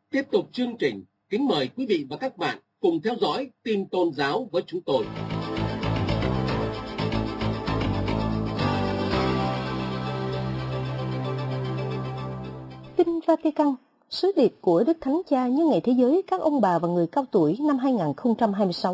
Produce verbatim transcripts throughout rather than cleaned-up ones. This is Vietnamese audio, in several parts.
Tiếp tục chương trình, kính mời quý vị và các bạn cùng theo dõi tin tôn giáo với chúng tôi. Tin Vatican, sứ điệp của Đức Thánh Cha nhân ngày thế giới các ông bà và người cao tuổi năm hai không hai sáu.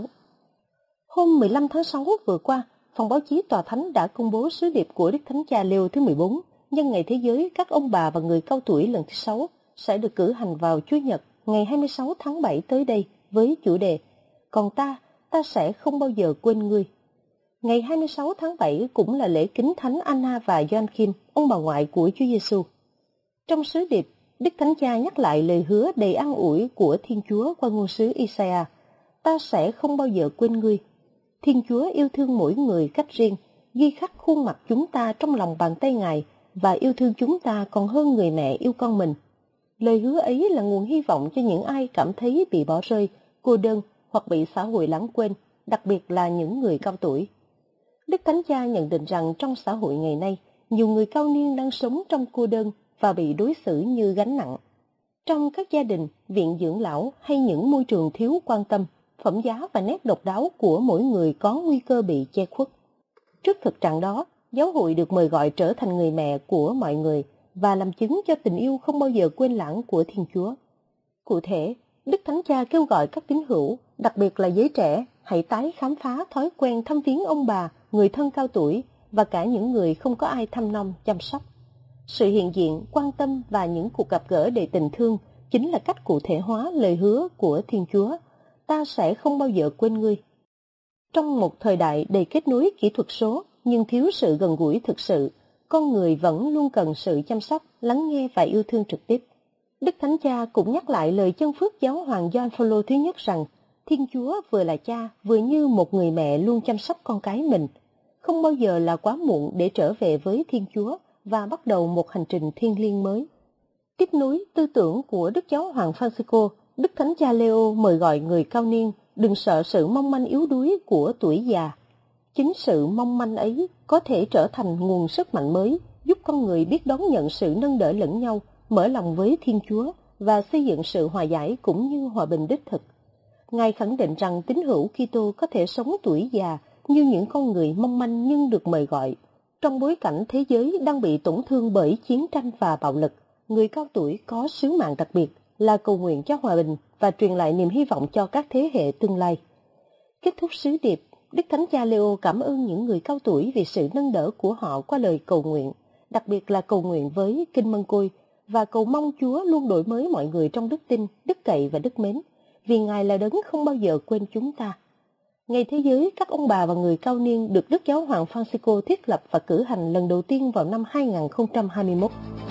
Hôm mười lăm tháng sáu vừa qua, phòng báo chí Tòa Thánh đã công bố sứ điệp của Đức Thánh Cha Leo thứ mười bốn nhân ngày thế giới các ông bà và người cao tuổi lần thứ sáu sẽ được cử hành vào Chủ nhật ngày hai mươi sáu tháng bảy tới đây với chủ đề Còn ta, ta sẽ không bao giờ quên ngươi. Ngày hai mươi sáu tháng bảy cũng là lễ kính Thánh Anna và Gioachim, ông bà ngoại của Chúa Giêsu. Trong sứ điệp, Đức Thánh Cha nhắc lại lời hứa đầy an ủi của Thiên Chúa qua ngôn sứ Isaiah: Ta sẽ không bao giờ quên ngươi. Thiên Chúa yêu thương mỗi người cách riêng, ghi khắc khuôn mặt chúng ta trong lòng bàn tay Ngài và yêu thương chúng ta còn hơn người mẹ yêu con mình. Lời hứa ấy là nguồn hy vọng cho những ai cảm thấy bị bỏ rơi, cô đơn hoặc bị xã hội lãng quên, đặc biệt là những người cao tuổi. Đức Thánh Cha nhận định rằng trong xã hội ngày nay, nhiều người cao niên đang sống trong cô đơn và bị đối xử như gánh nặng. Trong các gia đình, viện dưỡng lão hay những môi trường thiếu quan tâm, phẩm giá và nét độc đáo của mỗi người có nguy cơ bị che khuất. Trước thực trạng đó, giáo hội được mời gọi trở thành người mẹ của mọi người và làm chứng cho tình yêu không bao giờ quên lãng của Thiên Chúa. Cụ thể, Đức Thánh Cha kêu gọi các tín hữu, đặc biệt là giới trẻ, hãy tái khám phá thói quen thăm viếng ông bà, người thân cao tuổi và cả những người không có ai thăm nom, chăm sóc. Sự hiện diện, quan tâm và những cuộc gặp gỡ đầy tình thương chính là cách cụ thể hóa lời hứa của Thiên Chúa. Ta sẽ không bao giờ quên ngươi. Trong một thời đại đầy kết nối kỹ thuật số nhưng thiếu sự gần gũi thực sự, con người vẫn luôn cần sự chăm sóc, lắng nghe và yêu thương trực tiếp. Đức Thánh Cha cũng nhắc lại lời chân phước giáo hoàng Gioan Phaolô thứ nhất rằng Thiên Chúa vừa là cha, vừa như một người mẹ luôn chăm sóc con cái mình. Không bao giờ là quá muộn để trở về với Thiên Chúa và bắt đầu một hành trình thiêng liêng mới. Tiếp nối tư tưởng của Đức Giáo hoàng Francisco, Đức Thánh Cha Leo mời gọi người cao niên đừng sợ sự mong manh yếu đuối của tuổi già. Chính sự mong manh ấy có thể trở thành nguồn sức mạnh mới, giúp con người biết đón nhận sự nâng đỡ lẫn nhau, mở lòng với Thiên Chúa và xây dựng sự hòa giải cũng như hòa bình đích thực. Ngài khẳng định rằng tín hữu Kitô có thể sống tuổi già như những con người mong manh nhưng được mời gọi. Trong bối cảnh thế giới đang bị tổn thương bởi chiến tranh và bạo lực, người cao tuổi có sứ mạng đặc biệt là cầu nguyện cho hòa bình và truyền lại niềm hy vọng cho các thế hệ tương lai. Kết thúc sứ điệp, Đức Thánh Cha Leo cảm ơn những người cao tuổi vì sự nâng đỡ của họ qua lời cầu nguyện, đặc biệt là cầu nguyện với Kinh Mân Côi và cầu mong Chúa luôn đổi mới mọi người trong đức tin, đức cậy và đức mến, vì Ngài là đấng không bao giờ quên chúng ta. Ngày thế giới các ông bà và người cao niên được Đức Giáo hoàng Francisco thiết lập và cử hành lần đầu tiên vào năm hai không hai mốt.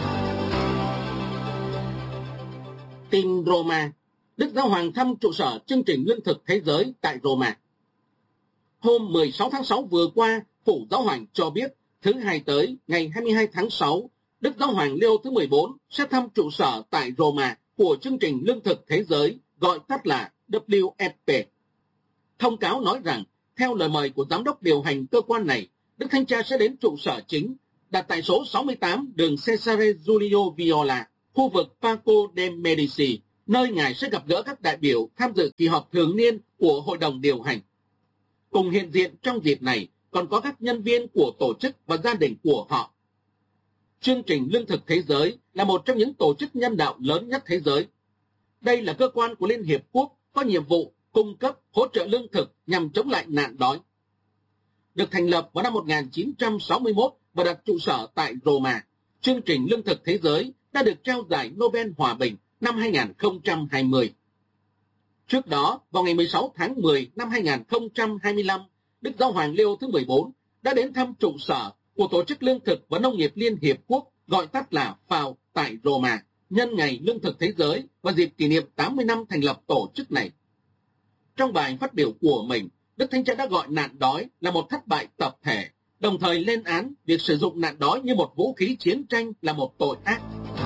Tin Roma, Đức Giáo hoàng thăm trụ sở chương trình lương thực thế giới tại Roma. Hôm mười sáu tháng sáu vừa qua, Phủ Giáo hoàng cho biết thứ hai tới, ngày hai mươi hai tháng sáu, Đức Giáo hoàng Leo thứ mười bốn sẽ thăm trụ sở tại Roma của chương trình lương thực thế giới, gọi tắt là W F P. Thông cáo nói rằng, theo lời mời của giám đốc điều hành cơ quan này, Đức Thánh Cha sẽ đến trụ sở chính, đặt tại số sáu mươi tám đường Cesare Giulio Viola, khu vực Parco de Medici, nơi Ngài sẽ gặp gỡ các đại biểu tham dự kỳ họp thường niên của Hội đồng điều hành. Cùng hiện diện trong dịp này còn có các nhân viên của tổ chức và gia đình của họ. Chương trình Lương thực Thế giới là một trong những tổ chức nhân đạo lớn nhất thế giới. Đây là cơ quan của Liên Hiệp Quốc có nhiệm vụ cung cấp hỗ trợ lương thực nhằm chống lại nạn đói. Được thành lập vào năm một nghìn chín trăm sáu mươi mốt và đặt trụ sở tại Roma, chương trình Lương thực Thế giới đã được trao giải Nobel Hòa bình năm hai không hai không. Trước đó, vào ngày mười sáu tháng mười năm hai không hai lăm, Đức Giáo hoàng Leo thứ mười bốn đã đến thăm trụ sở của Tổ chức Lương thực và Nông nghiệp Liên Hiệp Quốc, gọi tắt là F A O, tại Roma, nhân ngày Lương thực Thế giới và dịp kỷ niệm tám mươi năm thành lập tổ chức này. Trong bài phát biểu của mình, Đức Thánh Cha đã gọi nạn đói là một thất bại tập thể, đồng thời lên án việc sử dụng nạn đói như một vũ khí chiến tranh là một tội ác.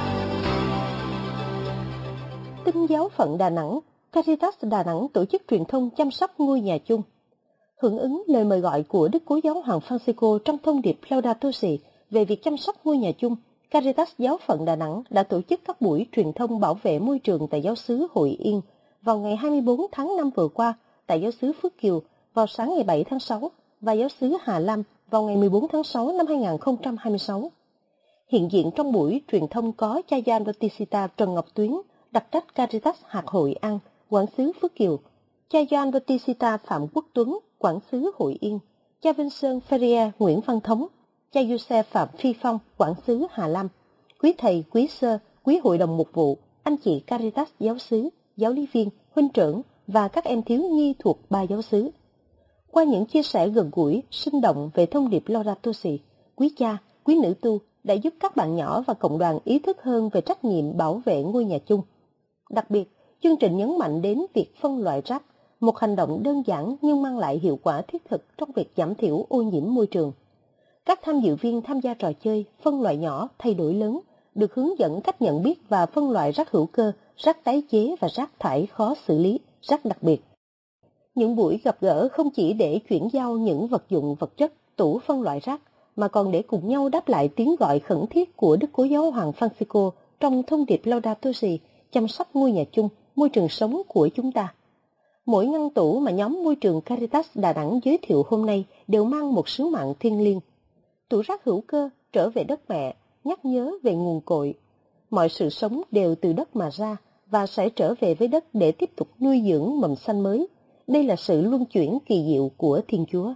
Tin giáo phận Đà Nẵng, Caritas Đà Nẵng tổ chức truyền thông chăm sóc ngôi nhà chung. Hưởng ứng lời mời gọi của Đức Cố Giáo hoàng Francisco trong thông điệp Laudato Si về việc chăm sóc ngôi nhà chung, Caritas Giáo phận Đà Nẵng đã tổ chức các buổi truyền thông bảo vệ môi trường tại giáo xứ Hội Yên vào ngày hai mươi bốn tháng năm vừa qua, tại giáo xứ Phước Kiều vào sáng ngày bảy tháng sáu và giáo xứ Hà Lam vào ngày mười bốn tháng sáu năm hai nghìn không trăm hai mươi sáu. Hiện diện trong buổi truyền thông có cha Gian Bautista Trần Ngọc Tuyến, đặc trách Caritas hạt Hội An, quản xứ Phước Kiều, cha Gian Bautista Phạm Quốc Tuấn, quản xứ Hội Yên, cha Vinh Sơn Ferrier Nguyễn Văn Thống, cha Giuse Phạm Phi Phong, quản xứ Hà Lam, quý thầy, quý sơ, quý hội đồng mục vụ, anh chị Caritas giáo xứ, giáo lý viên, huynh trưởng và các em thiếu nhi thuộc ba giáo xứ. Qua những chia sẻ gần gũi, sinh động về thông điệp Laudato Si, quý cha, quý nữ tu đã giúp các bạn nhỏ và cộng đoàn ý thức hơn về trách nhiệm bảo vệ ngôi nhà chung. Đặc biệt, chương trình nhấn mạnh đến việc phân loại rác, một hành động đơn giản nhưng mang lại hiệu quả thiết thực trong việc giảm thiểu ô nhiễm môi trường. Các tham dự viên tham gia trò chơi phân loại nhỏ thay đổi lớn, được hướng dẫn cách nhận biết và phân loại rác hữu cơ, rác tái chế và rác thải khó xử lý, rác đặc biệt. Những buổi gặp gỡ không chỉ để chuyển giao những vật dụng vật chất, tủ phân loại rác, mà còn để cùng nhau đáp lại tiếng gọi khẩn thiết của Đức Cố Giáo hoàng Francisco trong thông điệp Laudato Si, chăm sóc ngôi nhà chung, môi trường sống của chúng ta. Mỗi ngăn tủ mà nhóm môi trường Caritas Đà Nẵng giới thiệu hôm nay đều mang một sứ mạng thiêng liêng. Tủ rác hữu cơ trở về đất mẹ, nhắc nhớ về nguồn cội. Mọi sự sống đều từ đất mà ra và sẽ trở về với đất để tiếp tục nuôi dưỡng mầm xanh mới. Đây là sự luân chuyển kỳ diệu của Thiên Chúa.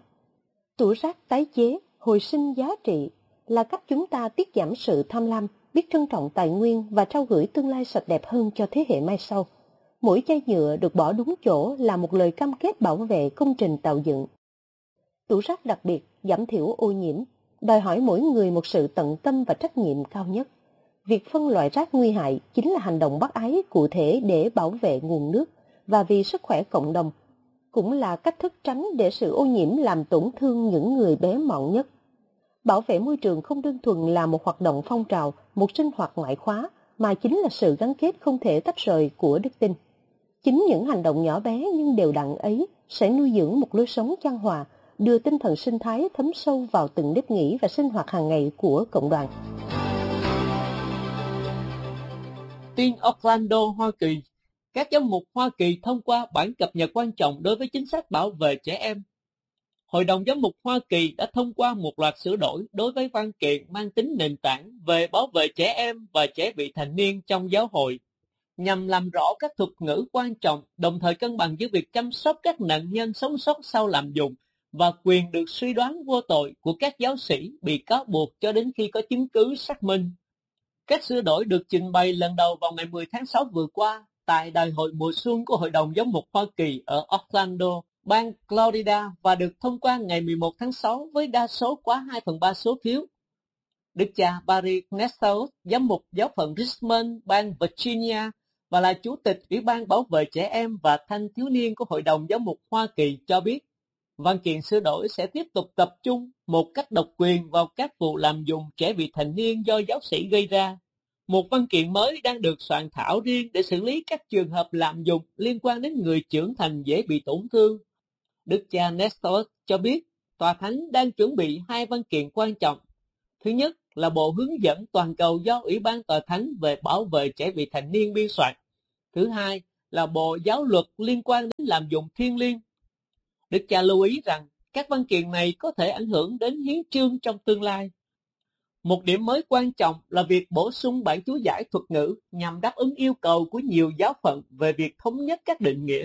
Tủ rác tái chế, hồi sinh giá trị là cách chúng ta tiết giảm sự tham lam, biết trân trọng tài nguyên và trao gửi tương lai sạch đẹp hơn cho thế hệ mai sau. Mỗi chai nhựa được bỏ đúng chỗ là một lời cam kết bảo vệ công trình tạo dựng. Tủ rác đặc biệt giảm thiểu ô nhiễm, đòi hỏi mỗi người một sự tận tâm và trách nhiệm cao nhất. Việc phân loại rác nguy hại chính là hành động bác ái cụ thể để bảo vệ nguồn nước và vì sức khỏe cộng đồng, cũng là cách thức tránh để sự ô nhiễm làm tổn thương những người bé mọn nhất. Bảo vệ môi trường không đơn thuần là một hoạt động phong trào, một sinh hoạt ngoại khóa, mà chính là sự gắn kết không thể tách rời của đức tin. Chính những hành động nhỏ bé nhưng đều đặn ấy sẽ nuôi dưỡng một lối sống chan hòa, đưa tinh thần sinh thái thấm sâu vào từng nếp nghĩ và sinh hoạt hàng ngày của cộng đoàn. Tin Orlando, Hoa Kỳ. Các giám mục Hoa Kỳ thông qua bản cập nhật quan trọng đối với chính sách bảo vệ trẻ em. Hội đồng giám mục Hoa Kỳ đã thông qua một loạt sửa đổi đối với văn kiện mang tính nền tảng về bảo vệ trẻ em và trẻ vị thành niên trong giáo hội, nhằm làm rõ các thuật ngữ quan trọng, đồng thời cân bằng giữa việc chăm sóc các nạn nhân sống sót sau lạm dụng và quyền được suy đoán vô tội của các giáo sĩ bị cáo buộc cho đến khi có chứng cứ xác minh. Các sửa đổi được trình bày lần đầu vào ngày mười tháng sáu vừa qua tại đại hội mùa xuân của Hội đồng giám mục Hoa Kỳ ở Orlando, bang Florida và được thông qua ngày mười một tháng sáu với đa số quá hai phần ba số phiếu. Đức cha Barry Nestor, giám mục giáo phận Richmond, bang Virginia và là chủ tịch Ủy ban bảo vệ trẻ em và thanh thiếu niên của Hội đồng giám mục Hoa Kỳ cho biết, văn kiện sửa đổi sẽ tiếp tục tập trung một cách độc quyền vào các vụ lạm dụng trẻ vị thành niên do giáo sĩ gây ra. Một văn kiện mới đang được soạn thảo riêng để xử lý các trường hợp lạm dụng liên quan đến người trưởng thành dễ bị tổn thương. Đức cha Nestor cho biết, Tòa Thánh đang chuẩn bị hai văn kiện quan trọng. Thứ nhất là bộ hướng dẫn toàn cầu do Ủy ban Tòa Thánh về bảo vệ trẻ vị thành niên biên soạn. Thứ hai là bộ giáo luật liên quan đến lạm dụng thiêng liêng. Đức cha lưu ý rằng các văn kiện này có thể ảnh hưởng đến hiến chương trong tương lai. Một điểm mới quan trọng là việc bổ sung bản chú giải thuật ngữ nhằm đáp ứng yêu cầu của nhiều giáo phận về việc thống nhất các định nghĩa.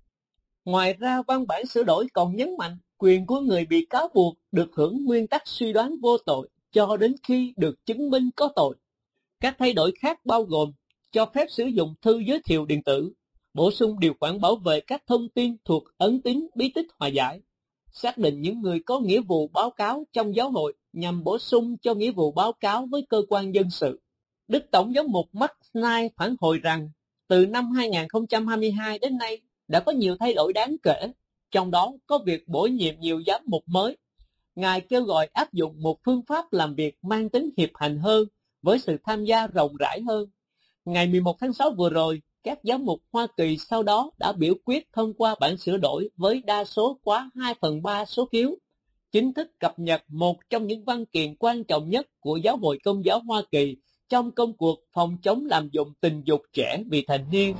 Ngoài ra, văn bản sửa đổi còn nhấn mạnh quyền của người bị cáo buộc được hưởng nguyên tắc suy đoán vô tội cho đến khi được chứng minh có tội. Các thay đổi khác bao gồm cho phép sử dụng thư giới thiệu điện tử, bổ sung điều khoản bảo vệ các thông tin thuộc ấn tín bí tích hòa giải, xác định những người có nghĩa vụ báo cáo trong giáo hội nhằm bổ sung cho nghĩa vụ báo cáo với cơ quan dân sự. Đức Tổng giám mục Mark Knight phản hồi rằng từ năm hai nghìn không trăm hai mươi hai đến nay đã có nhiều thay đổi đáng kể, trong đó có việc bổ nhiệm nhiều giám mục mới. Ngài kêu gọi áp dụng một phương pháp làm việc mang tính hiệp hành hơn với sự tham gia rộng rãi hơn. Ngày mười một tháng sáu vừa rồi, các giám mục Hoa Kỳ sau đó đã biểu quyết thông qua bản sửa đổi với đa số quá hai phần ba số phiếu, chính thức cập nhật một trong những văn kiện quan trọng nhất của Giáo hội Công giáo Hoa Kỳ trong công cuộc phòng chống lạm dụng tình dục trẻ vị thành niên.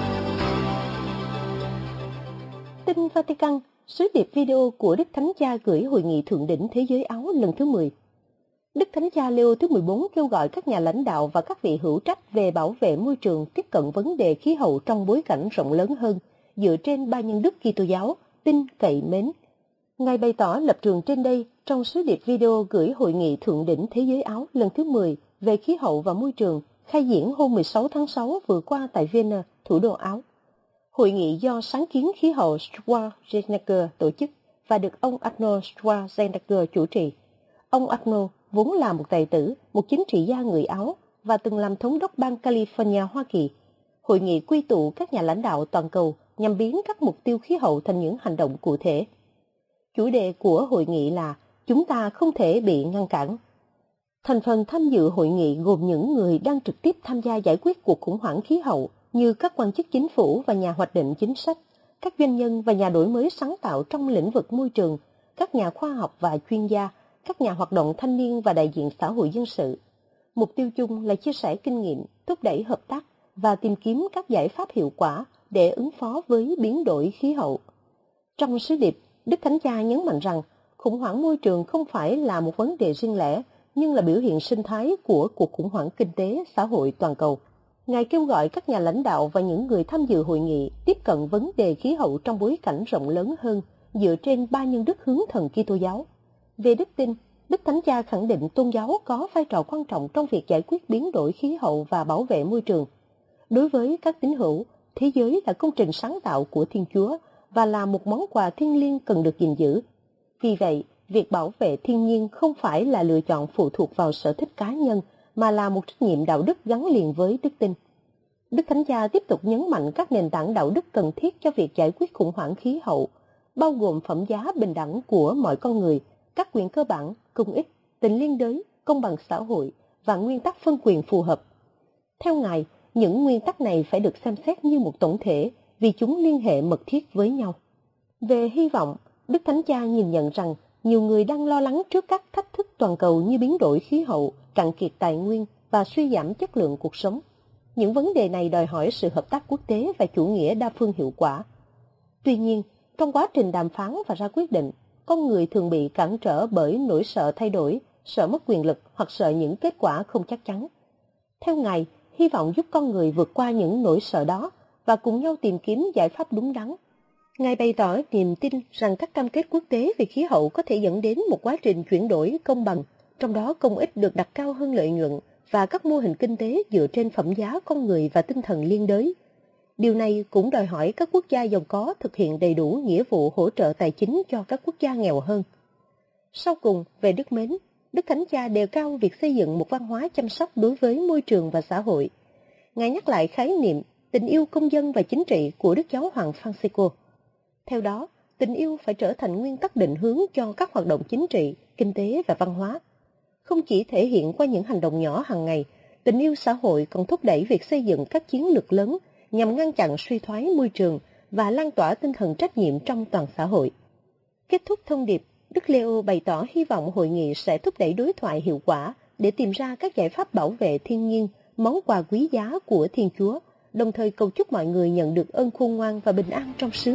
Tin Vatican, sứ điệp video của Đức Thánh Cha gửi Hội nghị Thượng đỉnh Thế giới Áo lần thứ mười. Đức Thánh Cha Leo thứ mười bốn kêu gọi các nhà lãnh đạo và các vị hữu trách về bảo vệ môi trường tiếp cận vấn đề khí hậu trong bối cảnh rộng lớn hơn, dựa trên ba nhân đức Kitô giáo, tin, cậy, mến. Ngài bày tỏ lập trường trên đây trong sứ điệp video gửi Hội nghị Thượng đỉnh Thế giới Áo lần thứ mười về khí hậu và môi trường, khai diễn hôm mười sáu tháng sáu vừa qua tại Vienna, thủ đô Áo. Hội nghị do sáng kiến khí hậu Schwarzenegger tổ chức và được ông Arnold Schwarzenegger chủ trì. Ông Arnold vốn là một tài tử, một chính trị gia người Áo và từng làm thống đốc bang California, Hoa Kỳ. Hội nghị quy tụ các nhà lãnh đạo toàn cầu nhằm biến các mục tiêu khí hậu thành những hành động cụ thể. Chủ đề của hội nghị là chúng ta không thể bị ngăn cản. Thành phần tham dự hội nghị gồm những người đang trực tiếp tham gia giải quyết cuộc khủng hoảng khí hậu như các quan chức chính phủ và nhà hoạch định chính sách, các doanh nhân và nhà đổi mới sáng tạo trong lĩnh vực môi trường, các nhà khoa học và chuyên gia, các nhà hoạt động thanh niên và đại diện xã hội dân sự. Mục tiêu chung là chia sẻ kinh nghiệm, thúc đẩy hợp tác và tìm kiếm các giải pháp hiệu quả để ứng phó với biến đổi khí hậu. Trong sứ điệp, Đức Thánh Cha nhấn mạnh rằng khủng hoảng môi trường không phải là một vấn đề riêng lẻ, nhưng là biểu hiện sinh thái của cuộc khủng hoảng kinh tế, xã hội toàn cầu. Ngài kêu gọi các nhà lãnh đạo và những người tham dự hội nghị tiếp cận vấn đề khí hậu trong bối cảnh rộng lớn hơn, dựa trên ba nhân đức hướng thần Kitô giáo. Về đức tin, Đức Thánh Cha khẳng định tôn giáo có vai trò quan trọng trong việc giải quyết biến đổi khí hậu và bảo vệ môi trường. Đối với các tín hữu, thế giới là công trình sáng tạo của Thiên Chúa và là một món quà thiêng liêng cần được gìn giữ. Vì vậy, việc bảo vệ thiên nhiên không phải là lựa chọn phụ thuộc vào sở thích cá nhân, mà là một trách nhiệm đạo đức gắn liền với đức tin. Đức Thánh Cha tiếp tục nhấn mạnh các nền tảng đạo đức cần thiết cho việc giải quyết khủng hoảng khí hậu, bao gồm phẩm giá bình đẳng của mọi con người, các quyền cơ bản, công ích, tình liên đới, công bằng xã hội và nguyên tắc phân quyền phù hợp. Theo Ngài, những nguyên tắc này phải được xem xét như một tổng thể vì chúng liên hệ mật thiết với nhau. Về hy vọng, Đức Thánh Cha nhìn nhận rằng nhiều người đang lo lắng trước các thách thức toàn cầu như biến đổi khí hậu, cạn kiệt tài nguyên và suy giảm chất lượng cuộc sống. Những vấn đề này đòi hỏi sự hợp tác quốc tế và chủ nghĩa đa phương hiệu quả. Tuy nhiên, trong quá trình đàm phán và ra quyết định, con người thường bị cản trở bởi nỗi sợ thay đổi, sợ mất quyền lực hoặc sợ những kết quả không chắc chắn. Theo Ngài, hy vọng giúp con người vượt qua những nỗi sợ đó và cùng nhau tìm kiếm giải pháp đúng đắn. Ngài bày tỏ niềm tin rằng các cam kết quốc tế về khí hậu có thể dẫn đến một quá trình chuyển đổi công bằng, trong đó công ích được đặt cao hơn lợi nhuận và các mô hình kinh tế dựa trên phẩm giá con người và tinh thần liên đới. Điều này cũng đòi hỏi các quốc gia giàu có thực hiện đầy đủ nghĩa vụ hỗ trợ tài chính cho các quốc gia nghèo hơn. Sau cùng, về đức mến, Đức Thánh Cha đề cao việc xây dựng một văn hóa chăm sóc đối với môi trường và xã hội. Ngài nhắc lại khái niệm tình yêu công dân và chính trị của Đức Giáo hoàng Francisco. Theo đó, tình yêu phải trở thành nguyên tắc định hướng cho các hoạt động chính trị, kinh tế và văn hóa. Không chỉ thể hiện qua những hành động nhỏ hàng ngày, tình yêu xã hội còn thúc đẩy việc xây dựng các chiến lược lớn nhằm ngăn chặn suy thoái môi trường và lan tỏa tinh thần trách nhiệm trong toàn xã hội. Kết thúc thông điệp, Đức Leo bày tỏ hy vọng hội nghị sẽ thúc đẩy đối thoại hiệu quả để tìm ra các giải pháp bảo vệ thiên nhiên, món quà quý giá của Thiên Chúa, đồng thời cầu chúc mọi người nhận được ơn khôn ngoan và bình an trong xứ